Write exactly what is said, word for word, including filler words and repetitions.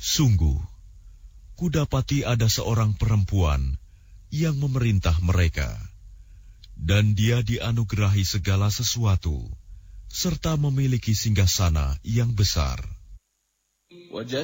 Sungguh, kudapati ada seorang perempuan yang memerintah mereka, dan dia dianugerahi segala sesuatu, serta memiliki singgasana yang besar.